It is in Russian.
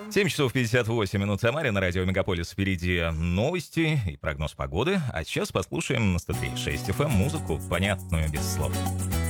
7 часов 58 минут в Самаре, на радио Мегаполис. Впереди новости и прогноз погоды. А сейчас послушаем на 103.6 FM музыку, понятную без слов.